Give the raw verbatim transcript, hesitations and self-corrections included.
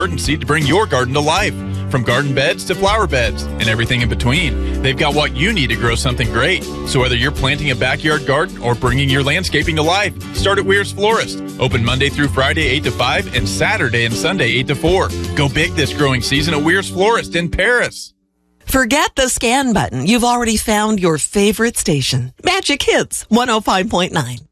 garden seed to bring your garden to life. From garden beds to flower beds and everything in between, they've got what you need to grow something great. So whether you're planting a backyard garden or bringing your landscaping to life, start at Weir's Florist. Open Monday through Friday, eight to five, and Saturday and Sunday, eight to four. Go big this growing season at Weir's Florist in Paris. Forget the scan button. You've already found your favorite station. Magic Hits one oh five point nine.